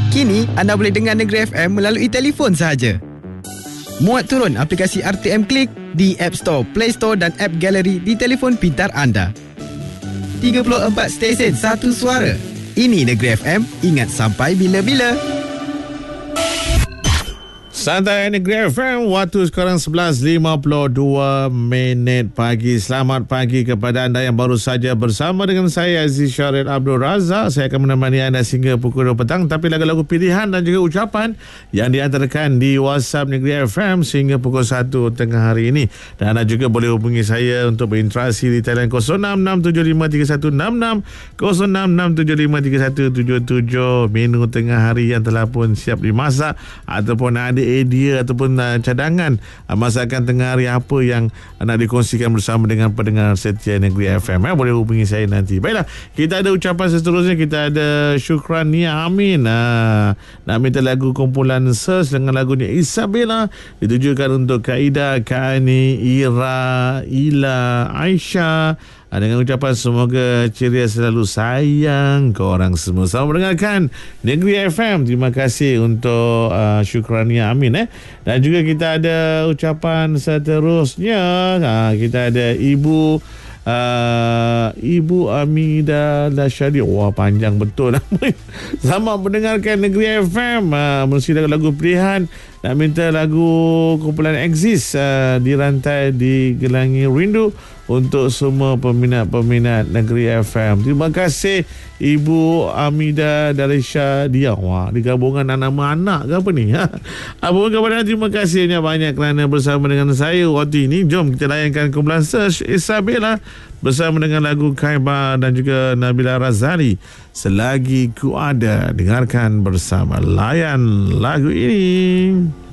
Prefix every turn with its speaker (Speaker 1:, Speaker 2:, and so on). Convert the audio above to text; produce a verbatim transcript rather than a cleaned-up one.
Speaker 1: Kini anda boleh dengar Negeri F M melalui telefon sahaja. Muat turun aplikasi R T M Click di App Store, Play Store dan App Gallery di telefon pintar anda. tiga puluh empat stesen, satu suara. Ini Negeri F M, ingat sampai bila-bila.
Speaker 2: Santai Negeri F M, waktu sekarang sebelas lima puluh dua minit pagi. Selamat pagi kepada anda yang baru saja bersama dengan saya, Aziz Syarif Abdul Razak. Saya akan menemani anda sehingga pukul dua petang. Tapi lagu-lagu pilihan dan juga ucapan yang diantarkan di WhatsApp Negeri F M sehingga pukul satu tengah hari ini. Dan anda juga boleh hubungi saya untuk berinteraksi di talian kosong enam enam tujuh lima tiga satu enam enam, kosong enam enam tujuh lima tiga satu tujuh tujuh. Menu tengah hari yang telah pun siap dimasak ataupun ada idea ataupun uh, cadangan uh, masakan tengah hari apa yang uh, nak dikongsikan bersama dengan pendengar setia Negeri F M, eh? Boleh hubungi saya nanti. Baiklah, kita ada ucapan seterusnya. Kita ada Syukran Nia Amin, uh, nak minta lagu kumpulan Search dengan lagunya Isabella, ditujukan untuk Kaida, Kani, Ira, Ila, Aisyah, dengan ucapan semoga ceria selalu, sayang ke orang semua. Selamat mendengarkan Negeri F M. Terima kasih untuk uh, Syukrania Amin, eh. Dan juga kita ada ucapan seterusnya. uh, Kita ada Ibu Uh, Ibu Amida Lasyadi. Wah, panjang betul nama. Selamat mendengarkan Negeri F M. uh, Mesti lagu pilihan. Nak minta lagu kumpulan Exist, uh, Dirantai di Gelangi Rindu, untuk semua peminat-peminat Negeri F M. Terima kasih Ibu Amida Darisha Dia. Wah, digabungan nama anak ke apa ni? Abang kepada terima kasihnya banyak kerana bersama dengan saya waktu ini. Jom kita layankan kumpulan Search Isabella bersama dengan lagu Kaiba dan juga Nabila Razali, Selagi Ku Ada. Dengarkan bersama, layan lagu ini.